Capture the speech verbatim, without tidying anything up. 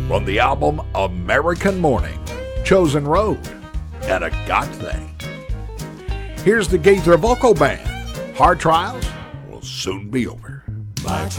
from the album American Morning, Chosen Road, and A Got Thing. Here's the Gaither Vocal Band. Hard trials will soon be over.